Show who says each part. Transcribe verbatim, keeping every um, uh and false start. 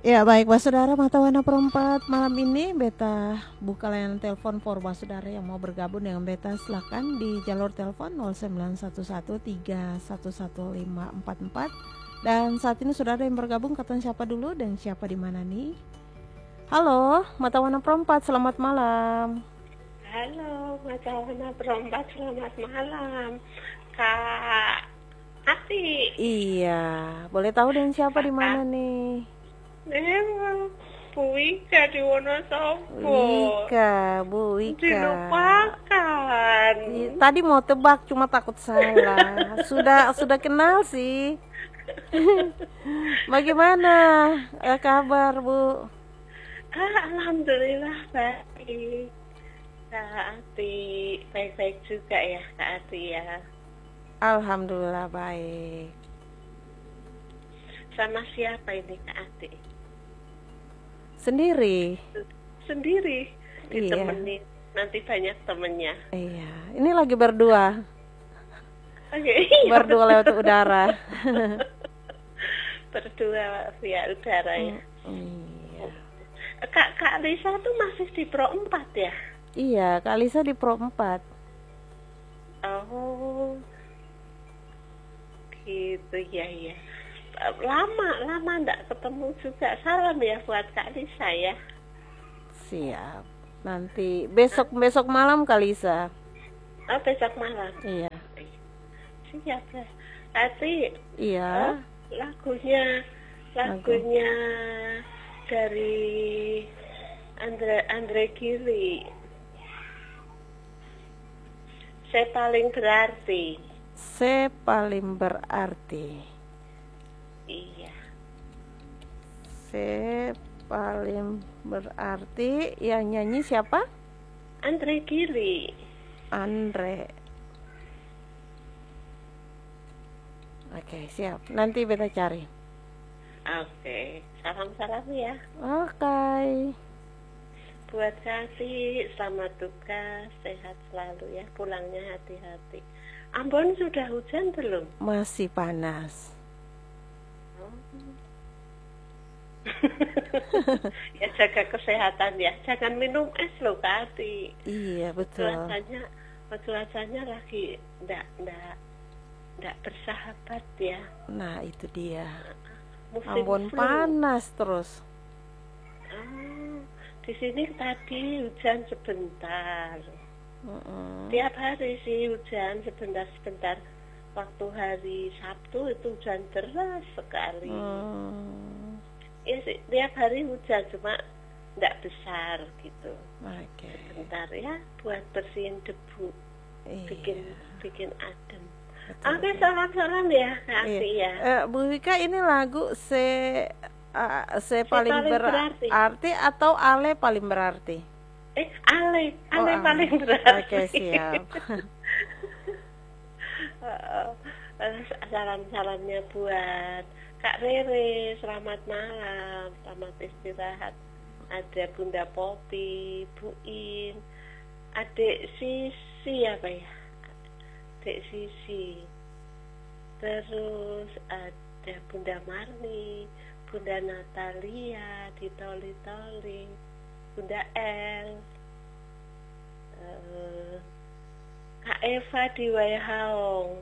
Speaker 1: Ya baik Mas Saudara Mata Warna Perempat, malam ini Beta buka layanan telepon for Mas Saudara yang mau bergabung dengan Beta, silakan di jalur telepon nol sembilan satu satu tiga satu satu lima empat empat. Dan saat ini saudara yang bergabung, kata siapa dulu dan siapa di mana nih? Halo Mata Warna Perempat, selamat malam.
Speaker 2: Halo Mata Warna Perempat, selamat malam Kak Ati.
Speaker 1: Iya, boleh tahu dan siapa di mana nih?
Speaker 2: Memang Bu Wika di Wonosobo.
Speaker 1: Wika, Bu Wika.
Speaker 2: Dilupakan.
Speaker 1: Tadi mau tebak cuma takut salah. Sudah sudah kenal sih. Bagaimana eh, kabar Bu?
Speaker 2: Ah, Alhamdulillah baik. Kak Ati baik-baik juga ya Kak Ati ya.
Speaker 1: Alhamdulillah baik.
Speaker 2: Sama siapa ini Kak Ati?
Speaker 1: Sendiri.
Speaker 2: Sendiri. Ditemenin.
Speaker 1: Iya.
Speaker 2: Nanti banyak temennya.
Speaker 1: Iya. Ini lagi berdua.
Speaker 2: Oke. Okay.
Speaker 1: Berdua lewat udara.
Speaker 2: Berdua via udara ya.
Speaker 1: Mm, iya.
Speaker 2: Kak Kak Lisa tuh masih di Pro empat ya?
Speaker 1: Iya, Kak Lisa di Pro empat.
Speaker 2: Oh. Gitu ya ya. Lama lama enggak ketemu juga. Salam ya buat Kak Lisa ya.
Speaker 1: Siap. Nanti besok Hah? besok malam Kak Lisa.
Speaker 2: Oh, besok malam.
Speaker 1: Iya.
Speaker 2: Siap ya. Tapi
Speaker 1: iya.
Speaker 2: Oh, lagunya lagunya Lagu. dari Andre Andre Gili. Saya paling berarti.
Speaker 1: Saya paling berarti.
Speaker 2: Iya.
Speaker 1: Saya paling berarti. Yang nyanyi siapa?
Speaker 2: Andre Gili.
Speaker 1: Andre. Oke, siap. Nanti beta cari.
Speaker 2: Oke, salam-salam ya.
Speaker 1: Oke.
Speaker 2: Buat kasih selamat tugas, sehat selalu ya. Pulangnya hati-hati. Ambon sudah hujan belum?
Speaker 1: Masih panas.
Speaker 2: Ya jaga kesehatan ya, jangan minum es loh Kak Ati.
Speaker 1: Iya betul.
Speaker 2: Cuacanya, cuacanya lagi ndak ndak ndak bersahabat ya.
Speaker 1: Nah itu dia.
Speaker 2: Musim
Speaker 1: Ambon
Speaker 2: flu.
Speaker 1: Panas terus.
Speaker 2: Oh, di sini tadi hujan sebentar.
Speaker 1: Mm-mm.
Speaker 2: Tiap hari sih hujan sebentar-sebentar. Waktu hari Sabtu itu hujan deras sekali.
Speaker 1: Hmm.
Speaker 2: Ya sih, tiap hari hujan cuma tidak besar gitu.
Speaker 1: Oke. Okay.
Speaker 2: Sebentar ya, buat bersihin debu,
Speaker 1: iya.
Speaker 2: bikin bikin adem.
Speaker 1: Betul,
Speaker 2: Oke, salam-salam ya, Kak
Speaker 1: iya.
Speaker 2: ya.
Speaker 1: Uh, Bu Wika, ini lagu se uh, se paling,
Speaker 2: paling berarti.
Speaker 1: berarti atau ale paling berarti?
Speaker 2: Eh, ale, ale
Speaker 1: oh,
Speaker 2: paling ale. berarti.
Speaker 1: Oke, okay, siap.
Speaker 2: Salam-salamnya buat Kak Rere, selamat malam, selamat istirahat. Ada Bunda Popi, Bu In, adik Sisi apa ya? Adik Sisi. Terus ada Bunda Marni, Bunda Natalia di Toli-Toli, Bunda El, uh, Kak Eva di Waihaong.